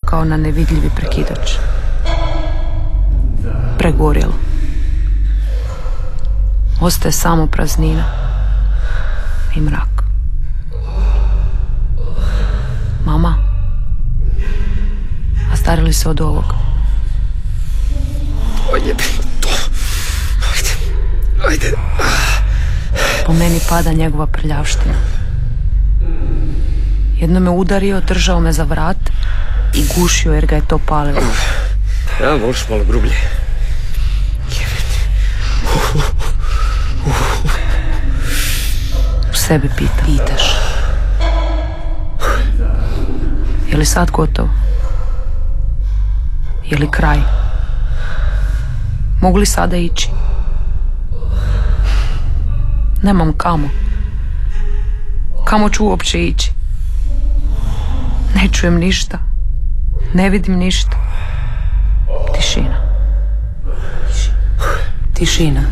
kao na nevidljivi prekidač. Pregorjelo. Ostaje samo praznina i mrak. Mama, a stari li se od ovog? Ojebi to. Ajde. Po meni pada njegova prljavština. Jedno me udario, držao me za vrat i gušio jer ga je to palilo. Ja, voliš malo grublje. Sebe pitaš. Je li sad gotovo? Je li kraj? Mogu li sada ići? Nemam kamo. Kamo ću uopće ići? Ne čujem ništa. Ne vidim ništa. Tišina. Tišina.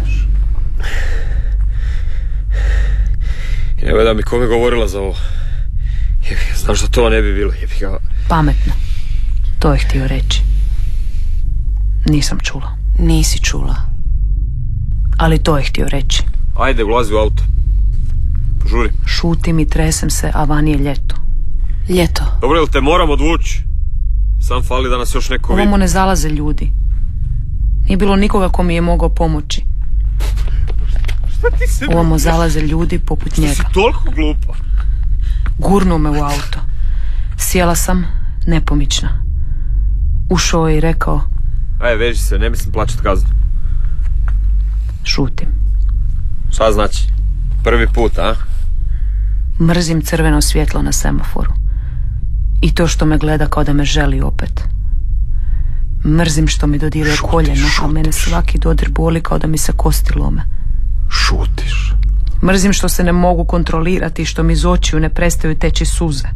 I nemoj da mi kome govorila za ovo. Znam što to ne bi bilo. Pametno. To je htio reći. Nisam čula. Nisi čula. Ali to je htio reći. Ajde, ulazi u auto. Požuri. Šutim i tresem se, a van je ljeto. Ljeto. Dobro, jel te moram odvući? Sam fali da nas još neko vidi. Ovamo ne zalaze ljudi. Nije bilo nikoga ko mi je mogao pomoći. Šta ti se... Ovamo zalaze ljudi poput njega. Ti si toliko glupa. Gurnuo me u auto. Sjela sam, nepomična. Ušao je i rekao... Aj, veži se, ne mislim plaćat kaznu. Šutim. Šta znači? Prvi put, a? Mrzim crveno svjetlo na semaforu. I to što me gleda kao da me želi opet. Mrzim što mi dodiruje koljeno, a mene svaki dodir boli kao da mi se kosti lome. Šutiš. Mrzim što se ne mogu kontrolirati i što mi iz očiju ne prestaju teći suze.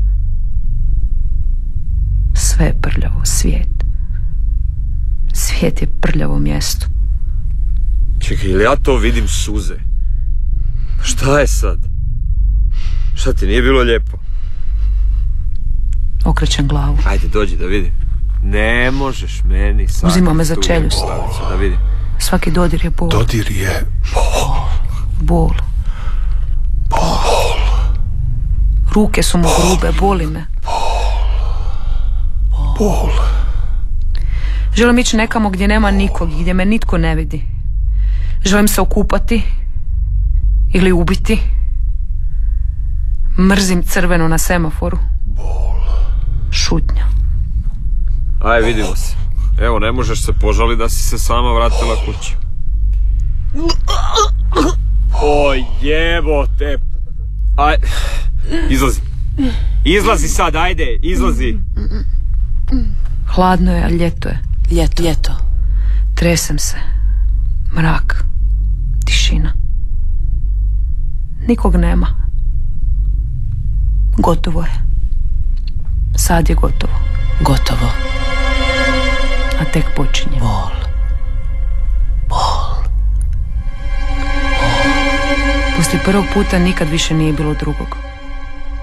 Sve je prljavo, svijet. Svijet je prljavo mjesto. Čekaj, ili ja to vidim suze? Šta je sad? Šta ti nije bilo lijepo? Okrećem glavu. Ajde, dođi da vidim. Ne možeš meni sad. Uzima me za čeljust. Da vidim. Svaki dodir je bol. Dodir je Bol. Ruke su mu grube, boli me. bol. Želim ići nekamo gdje nema nikog, gdje me nitko ne vidi. Želim se okupati ili ubiti. Mrzim crveno na semaforu. Bol. Šutnja. Aj, vidimo se. Evo, ne možeš se požaliti da si se sama vratila kući. O jebote. Aj, izlazi. Izlazi sad, ajde, izlazi. Hladno je, a ljeto je. Ljeto. Tresem se. Mrak. Tišina. Nikog nema. Gotovo je. Sad je gotovo. Gotovo. A tek počinje. Bol. Poslije prvog puta nikad više nije bilo drugog.